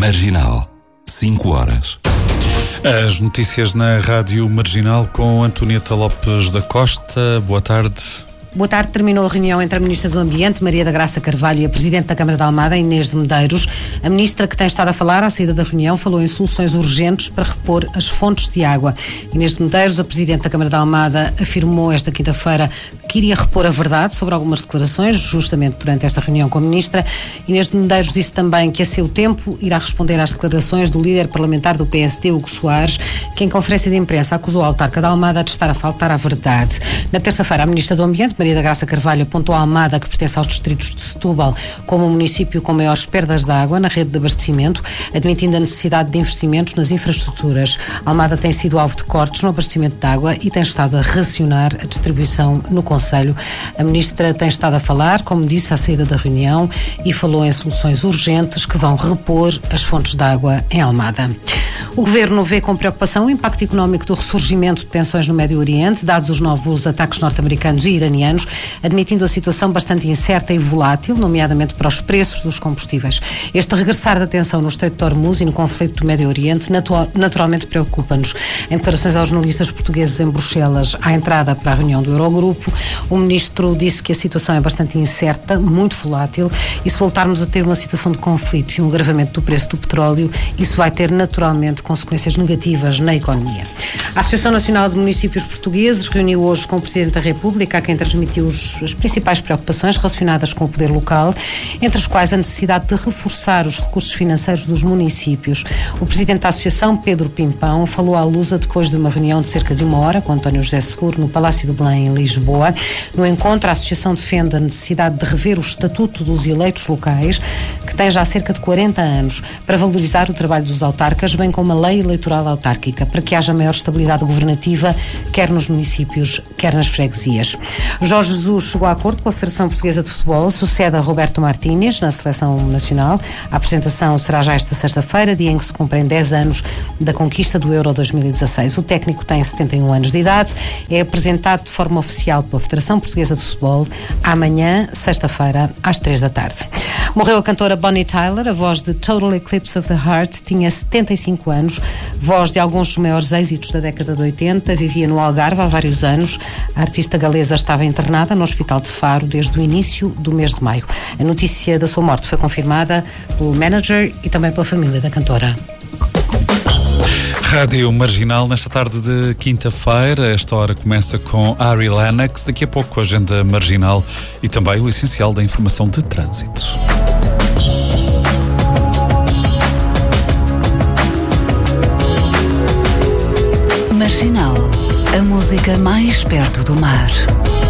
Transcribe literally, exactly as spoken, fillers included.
Marginal, cinco horas. As notícias na Rádio Marginal com Antonieta Lopes da Costa. Boa tarde. Boa tarde. Terminou a reunião entre a Ministra do Ambiente, Maria da Graça Carvalho, e a Presidente da Câmara de Almada, Inês de Medeiros. A Ministra, que tem estado a falar à saída da reunião, falou em soluções urgentes para repor as fontes de água. Inês de Medeiros, a Presidente da Câmara de Almada, afirmou esta quinta-feira que iria repor a verdade sobre algumas declarações, justamente durante esta reunião com a Ministra. Inês de Medeiros disse também que, a seu tempo, irá responder às declarações do líder parlamentar do P S D, Hugo Soares, que em conferência de imprensa acusou a autarca de Almada de estar a faltar à verdade. Na terça-feira, a Ministra do Ambiente, Maria da Graça Carvalho, apontou a Almada, que pertence aos distritos de Setúbal, como o município com maiores perdas de água na rede de abastecimento, admitindo a necessidade de investimentos nas infraestruturas. Almada tem sido alvo de cortes no abastecimento de água e tem estado a racionar a distribuição no concelho. A Ministra tem estado a falar, como disse, à saída da reunião, e falou em soluções urgentes que vão repor as fontes de água em Almada. O Governo vê com preocupação o impacto económico do ressurgimento de tensões no Médio Oriente, dados os novos ataques norte-americanos e iranianos, admitindo a situação bastante incerta e volátil, nomeadamente para os preços dos combustíveis. Este regressar da tensão no Estreito de Hormuz e no conflito do Médio Oriente natu- naturalmente preocupa-nos. Em declarações aos jornalistas portugueses em Bruxelas, à entrada para a reunião do Eurogrupo, o Ministro disse que a situação é bastante incerta, muito volátil, e se voltarmos a ter uma situação de conflito e um agravamento do preço do petróleo, isso vai ter naturalmente consequências negativas na economia. A Associação Nacional de Municípios Portugueses reuniu hoje com o Presidente da República, a quem transmitiu os, as principais preocupações relacionadas com o poder local, entre as quais a necessidade de reforçar os recursos financeiros dos municípios. O Presidente da Associação, Pedro Pimpão, falou à Lusa depois de uma reunião de cerca de uma hora com António José Seguro no Palácio do Belém, em Lisboa. No encontro, a Associação defende a necessidade de rever o Estatuto dos Eleitos Locais, que tem já cerca de quarenta anos, para valorizar o trabalho dos autarcas, bem como a lei eleitoral autárquica, para que haja maior estabilidade governativa, quer nos municípios, quer nas freguesias. Jorge Jesus chegou a acordo com a Federação Portuguesa de Futebol, sucede a Roberto Martínez na Seleção Nacional. A apresentação será já esta sexta-feira, dia em que se cumprem dez anos da conquista do Euro dois mil e dezasseis. O técnico tem setenta e um anos de idade, é apresentado de forma oficial pela Federação Portuguesa de Futebol amanhã, sexta-feira, às três da tarde. Morreu a cantora Bonnie Tyler, a voz de Total Eclipse of the Heart, tinha setenta e cinco anos, voz de alguns dos maiores êxitos da década de oitenta, vivia no Algarve há vários anos. A artista galesa estava internada no Hospital de Faro desde o início do mês de maio. A notícia da sua morte foi confirmada pelo manager e também pela família da cantora. Rádio Marginal, nesta tarde de quinta-feira. Esta hora começa com Ari Lennox. Daqui a pouco a agenda marginal e também o essencial da informação de trânsito. Marginal, a música mais perto do mar.